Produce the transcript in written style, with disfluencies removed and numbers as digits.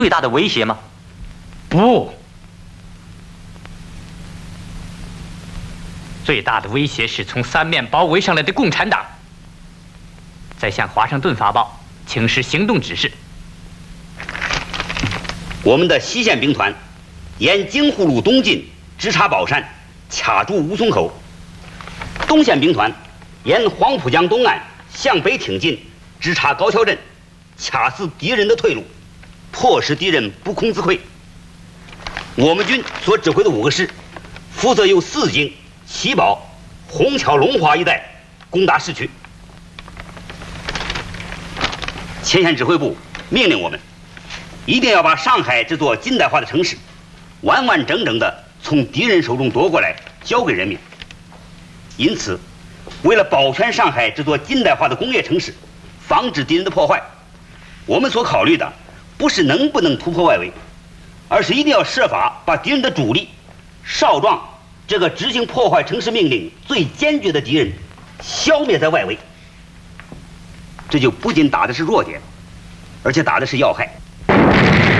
最大的威胁吗？ 不，最大的威胁是从三面包围上来的共产党。再向华盛顿发报，请示行动指示。 我们的西线兵团沿京沪路东进，直插宝山，卡住吴淞口；东线兵团沿黄浦江东岸向北挺进，直插高桥镇，卡死敌人的退路，迫使敌人不攻自溃。我们军所指挥的5个师，负责由四京、齐宝、虹桥、龙华一带攻打市区。前线指挥部命令我们，一定要把上海这座近代化的城市，完完整整的从敌人手中夺过来，交给人民。因此，为了保全上海这座近代化的工业城市，防止敌人的破坏，我们所考虑的不是能不能突破外围，而是一定要设法把敌人的主力少壮这个执行破坏城市命令最坚决的敌人消灭在外围。这就不仅打的是弱点，而且打的是要害。